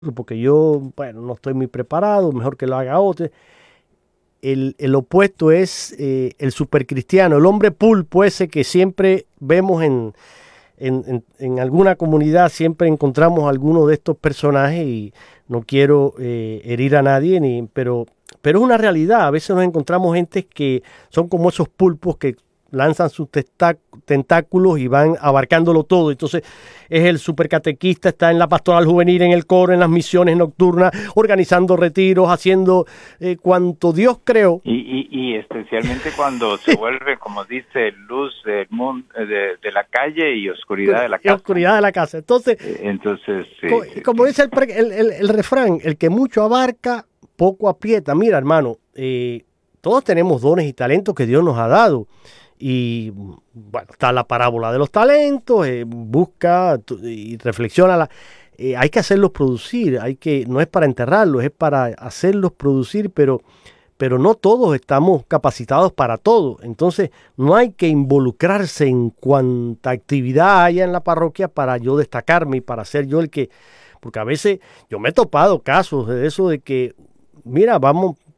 porque yo, bueno, no estoy muy preparado, mejor que lo haga otro. El opuesto es el supercristiano, el hombre pulpo ese que siempre vemos en alguna comunidad, siempre encontramos alguno de estos personajes y no quiero herir a nadie, pero es una realidad. A veces nos encontramos gente que son como esos pulpos que lanzan sus tentáculos y van abarcándolo todo. Entonces es el supercatequista, está en la pastoral juvenil, en el coro, en las misiones nocturnas, organizando retiros, haciendo cuanto Dios creó. Y especialmente cuando se vuelve, como dice, luz del mundo, de la calle y oscuridad de la casa. Oscuridad de la casa. Entonces, como dice el refrán, el que mucho abarca, poco aprieta. Mira, hermano, todos tenemos dones y talentos que Dios nos ha dado. Y bueno, está la parábola de los talentos, busca y reflexiona. Hay que hacerlos producir, no es para enterrarlos, es para hacerlos producir, pero no todos estamos capacitados para todo. Entonces, no hay que involucrarse en cuanta actividad haya en la parroquia para yo destacarme y para ser yo el que... Porque a veces yo me he topado casos de eso de que, mira, vamos,